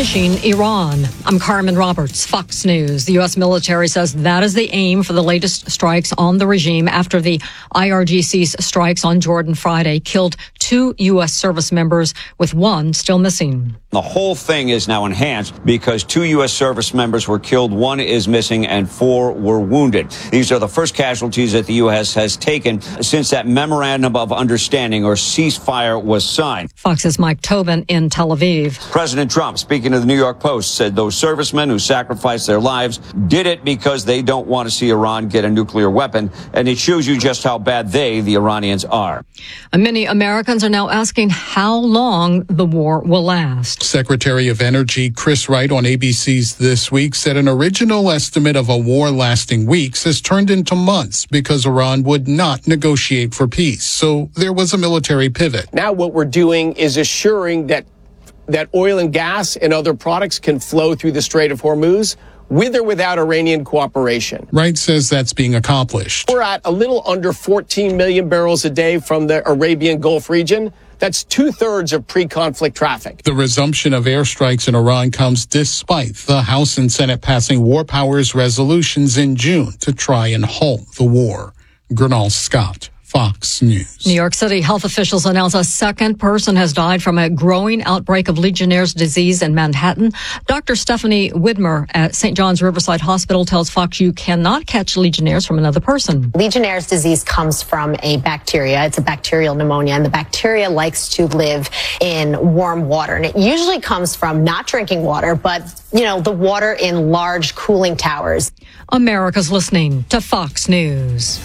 punishing Iran. I'm Carmen Roberts, Fox News. The U.S. military says that is the aim for the latest strikes on the regime after the IRGC's strikes on Jordan Friday killed 2 U.S. service members, with 1 still missing. The whole thing is now enhanced because 2 U.S. service members were killed, 1 is missing, and 4 were wounded. These are the first casualties that the U.S. has taken since that memorandum of understanding or ceasefire was signed. Fox's Mike Tobin in Tel Aviv. President Trump, speaking to the New York Post, said those servicemen who sacrificed their lives did it because they don't want to see Iran get a nuclear weapon, and it shows you just how bad the Iranians, are. Many Americans are now asking how long the war will last. Secretary of Energy Chris Wright on ABC's This Week said an original estimate of a war lasting weeks has turned into months because Iran would not negotiate for peace. So there was a military pivot. Now what we're doing is assuring that oil and gas and other products can flow through the Strait of Hormuz with or without Iranian cooperation. Wright says that's being accomplished. We're at a little under 14 million barrels a day from the Arabian Gulf region. That's 2/3 of pre-conflict traffic. The resumption of airstrikes in Iran comes despite the House and Senate passing war powers resolutions in June to try and halt the war. Gernal Scott, Fox News. New York City health officials announce a second person has died from a growing outbreak of Legionnaire's disease in Manhattan. Dr. Stephanie Widmer at St. John's Riverside Hospital tells Fox you cannot catch Legionnaire's from another person. Legionnaire's disease comes from a bacteria. It's a bacterial pneumonia, and the bacteria likes to live in warm water. And it usually comes from not drinking water, but, the water in large cooling towers. America's listening to Fox News.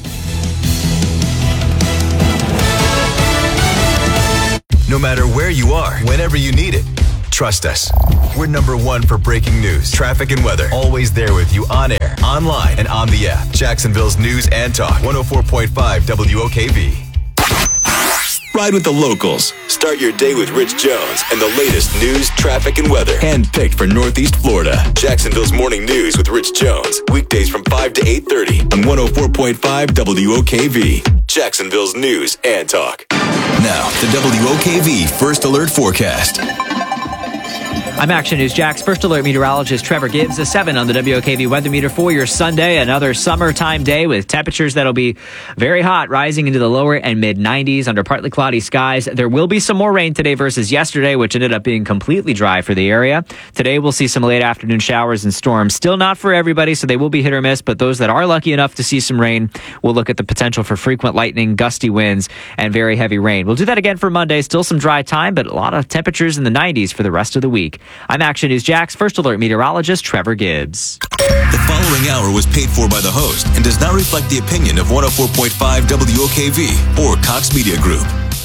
No matter where you are, whenever you need it, trust us. We're number 1 for breaking news, traffic, and weather. Always there with you on air, online, and on the app. Jacksonville's News and Talk, 104.5 WOKV. Ride with the locals. Start your day with Rich Jones and the latest news, traffic, and weather. Handpicked for Northeast Florida. Jacksonville's Morning News with Rich Jones. Weekdays from 5 to 8:30 on 104.5 WOKV. Jacksonville's News and Talk. Now, the WOKV First Alert Forecast. I'm Action News Jax First Alert meteorologist Trevor Gibbs. A 7 on the WOKV weather meter for your Sunday. Another summertime day with temperatures that'll be very hot, rising into the lower and mid 90s under partly cloudy skies. There will be some more rain today versus yesterday, which ended up being completely dry for the area. Today we'll see some late afternoon showers and storms. Still not for everybody, so they will be hit or miss, but those that are lucky enough to see some rain will look at the potential for frequent lightning, gusty winds, and very heavy rain. We'll do that again for Monday. Still some dry time, but a lot of temperatures in the 90s for the rest of the week. I'm Action News Jax First Alert meteorologist Trevor Gibbs. The following hour was paid for by the host and does not reflect the opinion of 104.5 WOKV or Cox Media Group.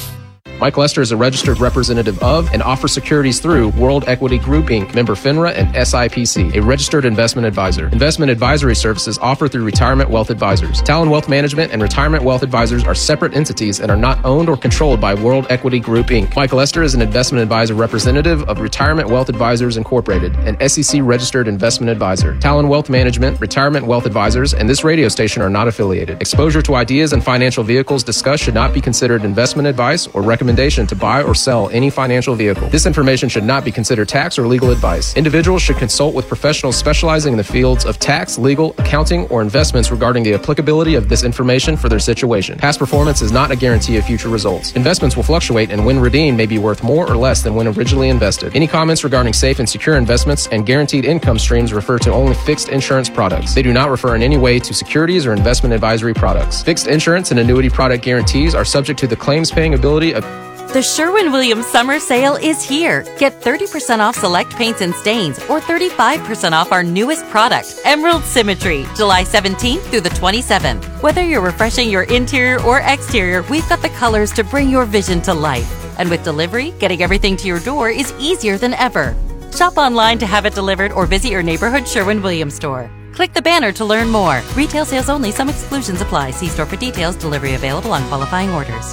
Mike Lester is a registered representative of and offers securities through World Equity Group, Inc., member FINRA and SIPC, a registered investment advisor. Investment advisory services offered through Retirement Wealth Advisors. Talon Wealth Management and Retirement Wealth Advisors are separate entities and are not owned or controlled by World Equity Group, Inc. Mike Lester is an investment advisor representative of Retirement Wealth Advisors Incorporated, an SEC-registered investment advisor. Talon Wealth Management, Retirement Wealth Advisors, and this radio station are not affiliated. Exposure to ideas and financial vehicles discussed should not be considered investment advice or recommendation to buy or sell any financial vehicle. This information should not be considered tax or legal advice. Individuals should consult with professionals specializing in the fields of tax, legal, accounting, or investments regarding the applicability of this information for their situation. Past performance is not a guarantee of future results. Investments will fluctuate, and when redeemed may be worth more or less than when originally invested. Any comments regarding safe and secure investments and guaranteed income streams refer to only fixed insurance products. They do not refer in any way to securities or investment advisory products. Fixed insurance and annuity product guarantees are subject to the claims paying ability of The Sherwin-Williams Summer Sale is here. Get 30% off select paints and stains or 35% off our newest product, Emerald Symmetry, July 17th through the 27th. Whether you're refreshing your interior or exterior, we've got the colors to bring your vision to life. And with delivery, getting everything to your door is easier than ever. Shop online to have it delivered or visit your neighborhood Sherwin-Williams store. Click the banner to learn more. Retail sales only. Some exclusions apply. See store for details. Delivery available on qualifying orders.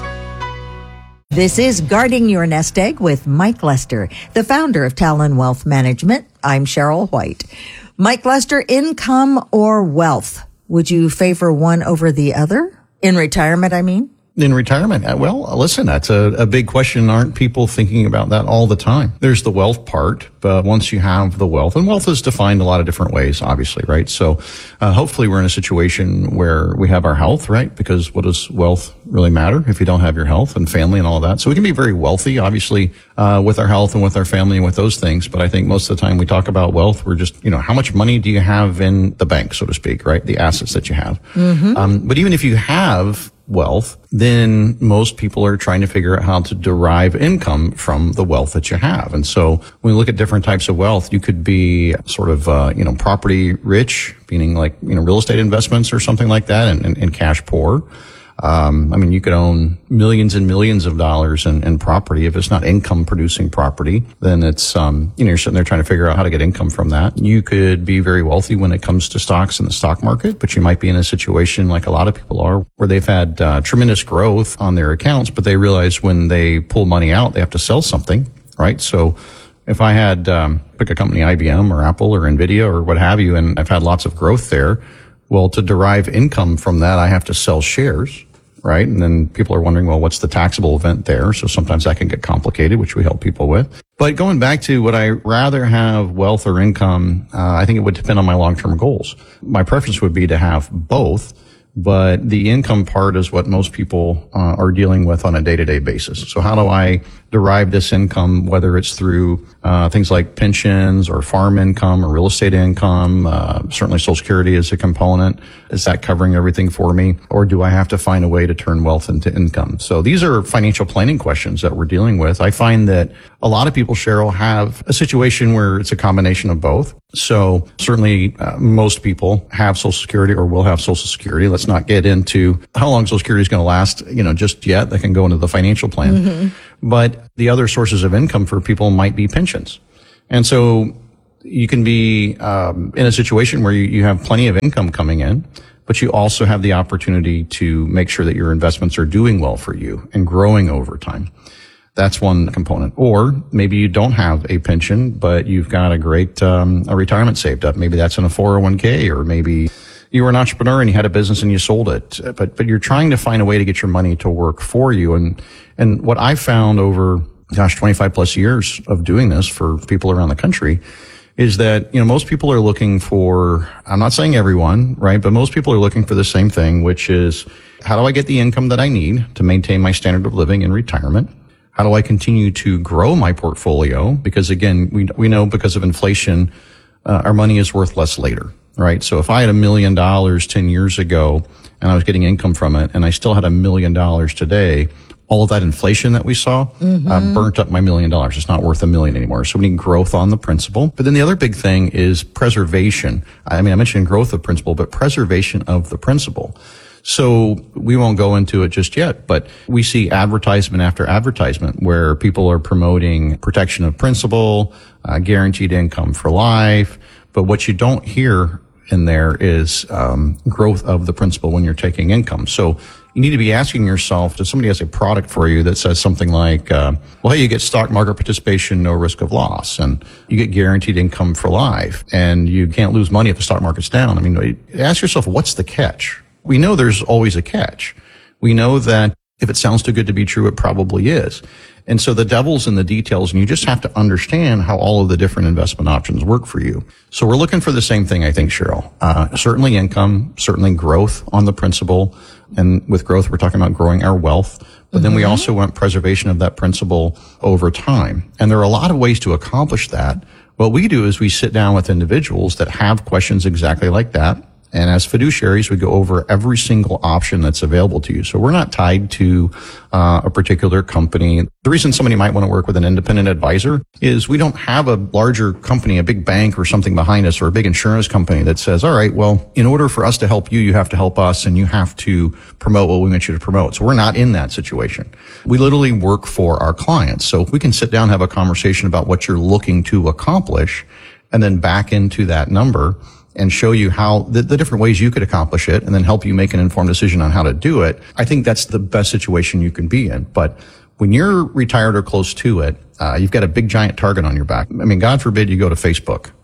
This is Guarding Your Nest Egg with Mike Lester, the founder of Talon Wealth Management. I'm Cheryl White. Mike Lester, income or wealth? Would you favor one over the other? In retirement, I mean? In retirement? Well, listen, that's a big question. Aren't people thinking about that all the time? There's the wealth part, but once you have the wealth, and wealth is defined a lot of different ways, obviously, right? So hopefully we're in a situation where we have our health, right? Because what does wealth really matter if you don't have your health and family and all of that? So we can be very wealthy, obviously, with our health and with our family and with those things. But I think most of the time we talk about wealth, we're just, how much money do you have in the bank, so to speak, right? The assets that you have. Mm-hmm. But even if you have wealth, then most people are trying to figure out how to derive income from the wealth that you have. And so when we look at different types of wealth, you could be sort of, property rich, meaning like, real estate investments or something like that, and cash poor. You could own millions and millions of dollars in property. If it's not income producing property, then it's, you're sitting there trying to figure out how to get income from that. You could be very wealthy when it comes to stocks in the stock market, but you might be in a situation like a lot of people are where they've had tremendous growth on their accounts, but they realize when they pull money out, they have to sell something, right? So if I had, pick a company, IBM or Apple or Nvidia or what have you, and I've had lots of growth there, well, to derive income from that, I have to sell shares, right? And then people are wondering, well, what's the taxable event there? So sometimes that can get complicated, which we help people with. But going back to would I rather have wealth or income, I think it would depend on my long-term goals. My preference would be to have both, but the income part is what most people are dealing with on a day-to-day basis. So how do I derive this income, whether it's through things like pensions or farm income or real estate income? Certainly Social Security is a component. Is that covering everything for me? Or do I have to find a way to turn wealth into income? So these are financial planning questions that we're dealing with. I find that a lot of people, Cheryl, have a situation where it's a combination of both. So certainly most people have Social Security or will have Social Security. Let's not get into how long Social Security is going to last, just yet. That can go into the financial plan. Mm-hmm. But the other sources of income for people might be pensions. And so you can be in a situation where you have plenty of income coming in, but you also have the opportunity to make sure that your investments are doing well for you and growing over time. That's one component. Or maybe you don't have a pension, but you've got a great a retirement saved up. Maybe that's in a 401k, or maybe you were an entrepreneur and you had a business and you sold it. But you're trying to find a way to get your money to work for you. And what I found over 25 plus years of doing this for people around the country is that, most people are looking for, I'm not saying everyone, right? But most people are looking for the same thing, which is, how do I get the income that I need to maintain my standard of living in retirement? How do I continue to grow my portfolio? Because again, we know because of inflation, our money is worth less later, right? So if I had $1 million 10 years ago and I was getting income from it and I still had $1 million today, all of that inflation that we saw burnt up my $1 million. It's not worth $1 million anymore. So we need growth on the principal. But then the other big thing is preservation. I mentioned growth of principal, but preservation of the principal. So we won't go into it just yet, but we see advertisement after advertisement where people are promoting protection of principal, guaranteed income for life. But what you don't hear in there is growth of the principal when you're taking income. So you need to be asking yourself, if somebody has a product for you that says something like, hey, you get stock market participation, no risk of loss, and you get guaranteed income for life, and you can't lose money if the stock market's down. Ask yourself, what's the catch? We know there's always a catch. We know that if it sounds too good to be true, it probably is. And so the devil's in the details, and you just have to understand how all of the different investment options work for you. So we're looking for the same thing, I think, Cheryl. Certainly income, certainly growth on the principal. And with growth, we're talking about growing our wealth. But then we also want preservation of that principal over time. And there are a lot of ways to accomplish that. What we do is we sit down with individuals that have questions exactly like that. And as fiduciaries, we go over every single option that's available to you. So we're not tied to a particular company. The reason somebody might want to work with an independent advisor is we don't have a larger company, a big bank or something behind us, or a big insurance company that says, all right, well, in order for us to help you, you have to help us and you have to promote what we want you to promote. So we're not in that situation. We literally work for our clients. So if we can sit down and have a conversation about what you're looking to accomplish and then back into that number and show you how the different ways you could accomplish it and then help you make an informed decision on how to do it, I think that's the best situation you can be in. But when you're retired or close to it, you've got a big giant target on your back. God forbid you go to Facebook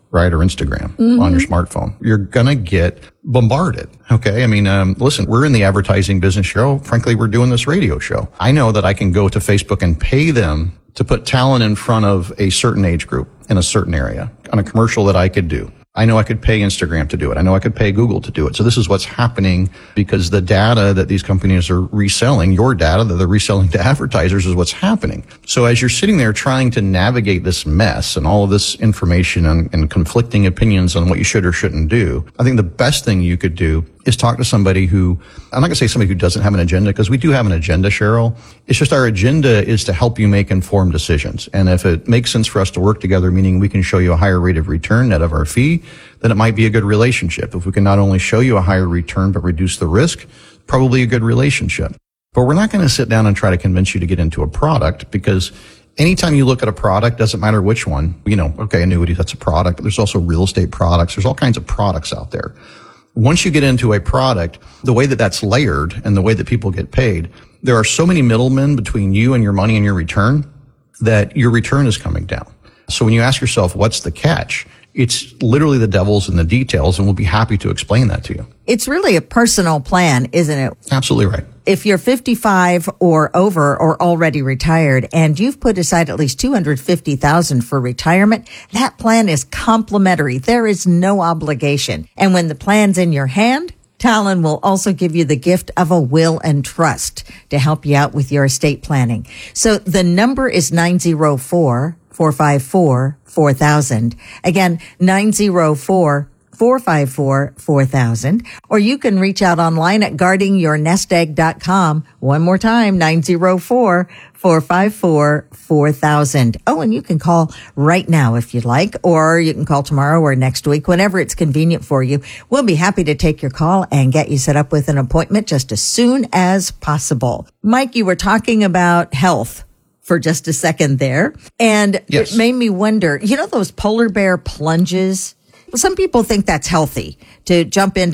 right? Or Instagram on your smartphone. You're going to get bombarded. Okay. I mean, listen, we're in the advertising business, Cheryl. Frankly, we're doing this radio show. I know that I can go to Facebook and pay them to put talent in front of a certain age group in a certain area on a commercial that I could do. I know I could pay Instagram to do it. I know I could pay Google to do it. So this is what's happening because the data that these companies are reselling, your data that they're reselling to advertisers is what's happening. So as you're sitting there trying to navigate this mess and all of this information and conflicting opinions on what you should or shouldn't do, I think the best thing you could do is talk to somebody who, I'm not going to say somebody who doesn't have an agenda, because we do have an agenda, Cheryl. It's just our agenda is to help you make informed decisions. And if it makes sense for us to work together, meaning we can show you a higher rate of return net of our fee, then it might be a good relationship. If we can not only show you a higher return, but reduce the risk, probably a good relationship. But we're not going to sit down and try to convince you to get into a product, because anytime you look at a product, doesn't matter which one, okay, annuity, that's a product, but there's also real estate products. There's all kinds of products out there. Once you get into a product, the way that that's layered and the way that people get paid, there are so many middlemen between you and your money and your return that your return is coming down. So when you ask yourself, what's the catch? It's literally the devil's in the details, and we'll be happy to explain that to you. It's really a personal plan, isn't it? Absolutely right. If you're 55 or over or already retired and you've put aside at least $250,000 for retirement, that plan is complimentary. There is no obligation. And when the plan's in your hand, Talon will also give you the gift of a will and trust to help you out with your estate planning. So the number is 904-454-4000. Again, 904-454-4000. Or you can reach out online at guardingyournestegg.com. One more time, 904-454-4000. Oh, and you can call right now if you'd like, or you can call tomorrow or next week, whenever it's convenient for you. We'll be happy to take your call and get you set up with an appointment just as soon as possible. Mike, you were talking about health for just a second there, and yes, it made me wonder, those polar bear plunges? Some people think that's healthy to jump into